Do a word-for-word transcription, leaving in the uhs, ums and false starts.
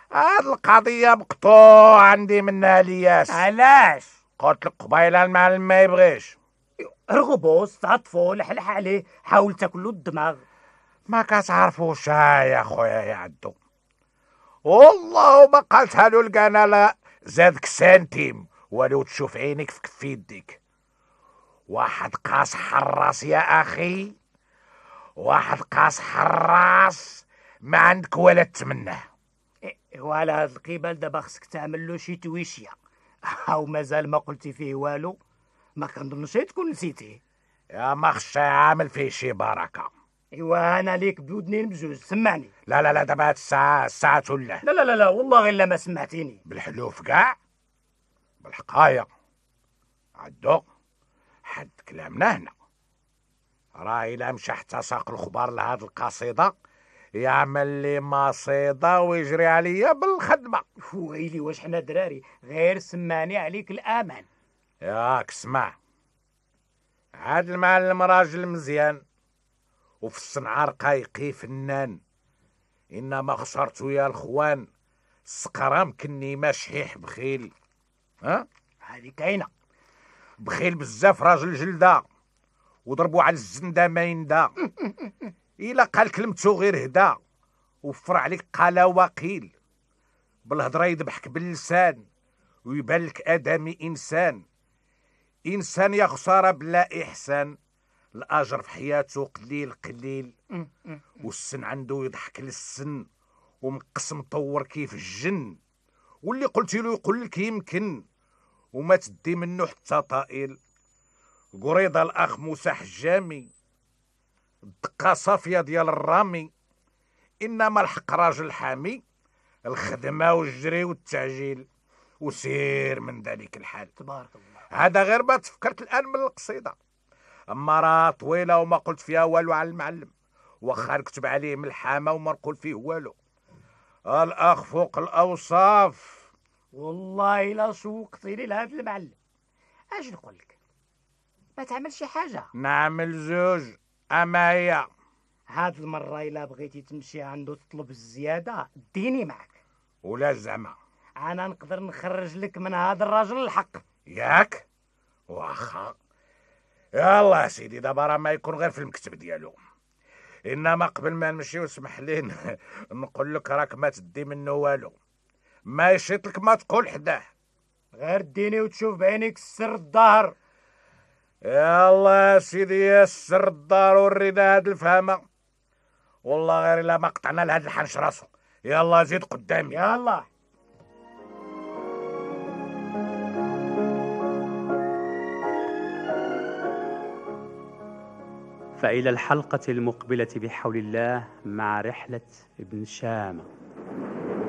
هاد القضية مقطوع عندي منها الياس. علاش؟ قلت لك قبيله المعلم ما يبغيش. رغبوس تعطفو لحلح عليه، حاول تاكلو الدماغ. ما كتعرفوش يا خويا يا عدو، والله ما قالتها له لقانا لا زادك سنتيم ولو تشوف عينك في كف يديك. واحد قاص حراس يا اخي، واحد قاص حراس ما عندك ولا تمناه. إيه، وعلى هاد القبال دابا خصك تعمل له شي تويشيه. او مازال ما قلتي فيه والو؟ ما كنظنش تكون نسيتيه. يا ما خص عامل فيه شي بركه. ايوا انا ليك بودنين بجوج، سمعني. لا لا لا دابا هاد الساعه الساعه ولا لا لا لا لا والله غير ما سمعتيني. بالحلوف كاع بالحقايق عدو. حد كلامنا هنا راه الا مشى حتى ساق الخبار لهاد القصيده يعمل لي مصيده ويجري عليا بالخدمه. ويلي واش حنا دراري، غير سمعني عليك الامان. ياك اسمع، هاد المعلم راجل مزيان وفي الصنعة رقايقي فنان، انما خسرتو يا الخوان السقرام كني ما شحيح بخيل. ها هادي كاينه. بخيل بزاف راجل جلده وضربوا على الزنده ما يندى. الا قال كلمتو غير هدا وفر عليك قال وقيل. بالهضره يذبحك باللسان ويبان لك ادمي انسان. انسان يا خساره بلا احسان، الاجر في حياته قليل قليل، والسن عنده يضحك للسن ومقص مطور كيف الجن. واللي قلتي له يقول لك يمكن وما تدي منه حتى طائل. قريضه الاخ موسى حجامي الدقه صافيه ديال الرامي، انما الحق راجل حامي، الخدمه والجري والتعجيل وسير من ذلك الحال. تبارك الله. هذا غير ما تفكرت الان من القصيده، اما راه طويله وما قلت فيها والو على المعلم، واخا نكتب عليه ملحمه وما نقول فيه والو. الاخ فوق الاوصاف. والله الا سوقتي لي لهاد المعلم. اش نقول لك؟ ما تعمل شي حاجه. نعمل زوج اما هي هاد المره الا بغيتي تمشي عنده تطلب الزياده ديني معك. ولا زعما انا نقدر نخرج لك من هذا الرجل الحق. ياك واخا. يلا سيدي دابا راه ما يكون غير في المكتب ديالو، انما قبل ما نمشي واسمح لي نقول لك راك ما تدي منه والو، ما يشيط لك ما تقول حداه. غير ديني وتشوف بعينيك السر الظاهر. يلا سيدي يسر الدار ورينا هاد الفهمه، والله غير الا ما قطعنا لهاد الحنش راسو. يلا زيد قدامي. يلا. فإلى الحلقة المقبلة بحول الله مع رحلة ابن شامة.